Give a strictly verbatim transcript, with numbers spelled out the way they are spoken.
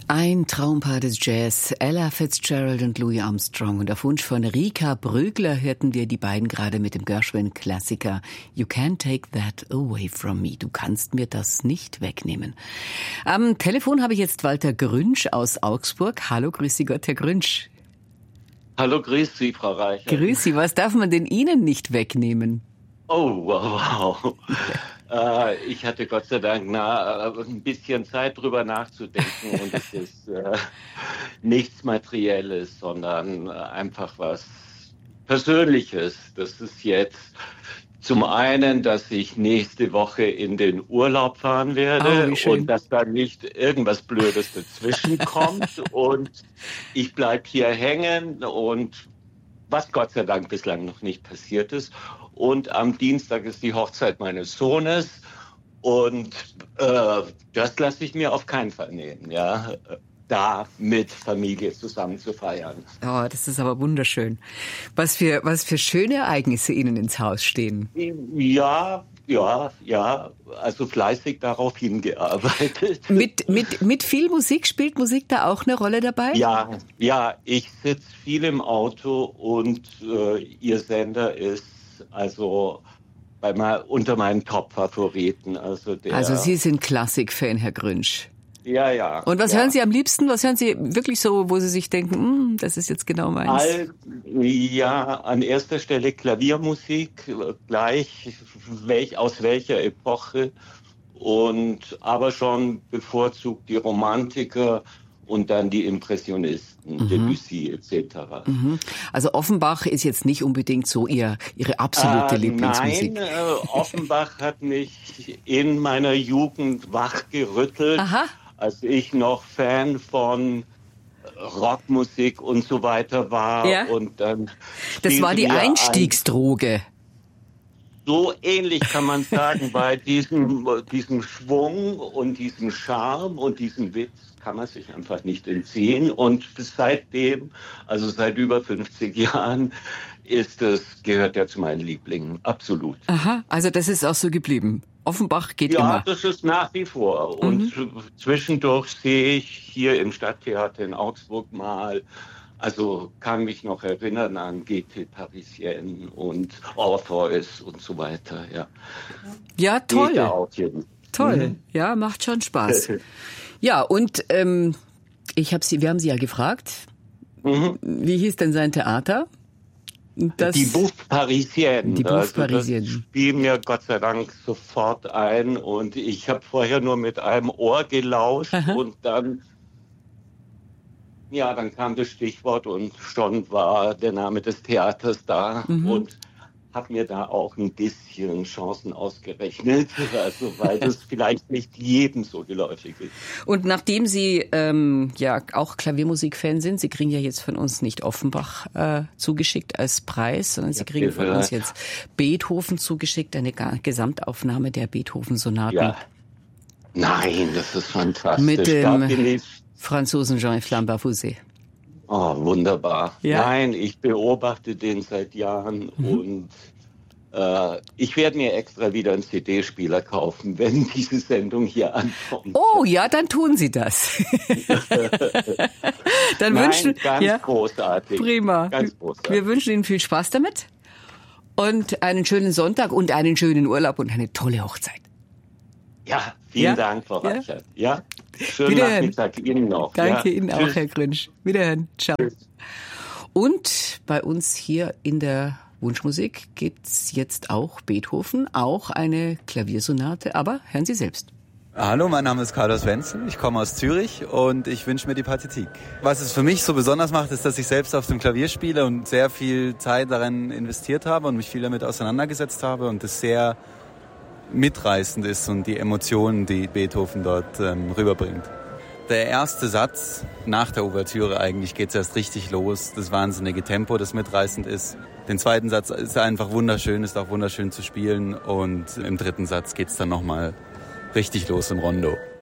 Ein Traumpaar des Jazz, Ella Fitzgerald und Louis Armstrong. Und auf Wunsch von Rika Brögler hörten wir die beiden gerade mit dem Gershwin-Klassiker You Can't Take That Away From Me. Du kannst mir das nicht wegnehmen. Am Telefon habe ich jetzt Walter Grünsch aus Augsburg. Hallo, grüß Sie Gott, Herr Grünsch. Hallo, grüß Sie, Frau Reichert. Grüß Sie, was darf man denn Ihnen nicht wegnehmen? Oh, wow, wow. äh, ich hatte Gott sei Dank na, ein bisschen Zeit drüber nachzudenken und es ist äh, nichts Materielles, sondern einfach was Persönliches. Das ist jetzt zum einen, dass ich nächste Woche in den Urlaub fahren werde oh, und dass da nicht irgendwas Blödes dazwischen kommt und ich bleib hier hängen und was Gott sei Dank bislang noch nicht passiert ist. Und am Dienstag ist die Hochzeit meines Sohnes und äh, das lasse ich mir auf keinen Fall nehmen, ja, da mit Familie zusammen zu feiern. Oh, das ist aber wunderschön. Was für, was für schöne Ereignisse Ihnen ins Haus stehen. Ja, ja, ja, also fleißig darauf hingearbeitet. Mit, mit, mit viel Musik, spielt Musik da auch eine Rolle dabei? Ja, ja, ich sitze viel im Auto und äh, Ihr Sender ist also bei mal, unter meinen Top-Favoriten. Also, der, also Sie sind Klassik-Fan, Herr Grünsch. Ja, ja. Und was ja. hören Sie am liebsten? Was hören Sie wirklich so, wo Sie sich denken, das ist jetzt genau meins? All, ja, an erster Stelle Klaviermusik, gleich welch, aus welcher Epoche. Und aber schon bevorzugt die Romantiker und dann die Impressionisten, mhm. Debussy et cetera. Mhm. Also Offenbach ist jetzt nicht unbedingt so ihr, Ihre absolute äh, Lieblingsmusik. Nein, äh, Offenbach hat mich in meiner Jugend wachgerüttelt, Aha. als ich noch Fan von Rockmusik und so weiter war. Ja. Und dann das war die Einstiegsdroge. So ähnlich kann man sagen, bei diesem, diesem Schwung und diesem Charme und diesem Witz kann man sich einfach nicht entziehen. Und seitdem, also seit über fünfzig Jahren, ist es, gehört er zu meinen Lieblingen. Absolut. Aha, also das ist auch so geblieben. Offenbach geht ja, immer. Ja, das ist nach wie vor. Und mhm. zwischendurch sehe ich hier im Stadttheater in Augsburg mal, also kann mich noch erinnern an G T Parisien und Orpheus und so weiter, ja. Ja, toll. Geht auch jeden. Toll, mhm. ja, macht schon Spaß. Ja, und ähm, ich habe Sie, wir haben Sie ja gefragt, mhm. wie hieß denn sein Theater? Das, die Bouffe Parisienne. Die Bouffe Parisienne. Also das fiel mir Gott sei Dank sofort ein und ich habe vorher nur mit einem Ohr gelauscht Aha. und dann Ja, dann kam das Stichwort und schon war der Name des Theaters da mhm. und habe mir da auch ein bisschen Chancen ausgerechnet, also weil das vielleicht nicht jedem so geläufig ist. Und nachdem Sie ähm, ja auch Klaviermusik-Fan sind, Sie kriegen ja jetzt von uns nicht Offenbach äh, zugeschickt als Preis, sondern Sie ja, kriegen von uns jetzt Beethoven zugeschickt, eine Gesamtaufnahme der Beethoven-Sonaten. Ja. Nein, das ist fantastisch. Mit dem Franzosen Jean-Yves Lambert-Fouset. Oh, wunderbar. Ja. Nein, ich beobachte den seit Jahren mhm. und äh, ich werde mir extra wieder einen C D-Spieler kaufen, wenn diese Sendung hier ankommt. Oh, ja, dann tun Sie das. dann Nein, wünschen, ganz ja, großartig. Prima. Ganz großartig. Wir wünschen Ihnen viel Spaß damit und einen schönen Sonntag und einen schönen Urlaub und eine tolle Hochzeit. Ja, vielen ja? Dank, Frau Reichert. Ja. ja, schönen Wiederhören. Nachmittag Ihnen noch. Danke ja. Ihnen auch, Tschüss. Herr Grünsch. Wiederhören. Ciao. Tschüss. Und bei uns hier in der Wunschmusik gibt's jetzt auch Beethoven, auch eine Klaviersonate, aber hören Sie selbst. Hallo, mein Name ist Carlos Wenzel, ich komme aus Zürich und ich wünsche mir die Partitur. Was es für mich so besonders macht, ist, dass ich selbst auf dem Klavier spiele und sehr viel Zeit darin investiert habe und mich viel damit auseinandergesetzt habe und es sehr mitreißend ist und die Emotionen, die Beethoven dort ähm, rüberbringt. Der erste Satz nach der Ouvertüre eigentlich geht es erst richtig los, das wahnsinnige Tempo, das mitreißend ist. Den zweiten Satz ist einfach wunderschön, ist auch wunderschön zu spielen und im dritten Satz geht es dann nochmal richtig los im Rondo.